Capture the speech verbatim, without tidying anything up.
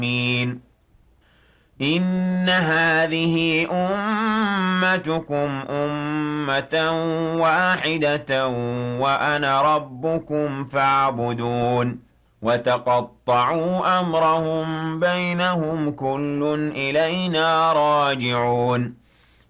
مين إن هذه أمتكم أمة واحدة وأنا ربكم فاعبدون وتقطعوا أمرهم بينهم كل إلينا راجعون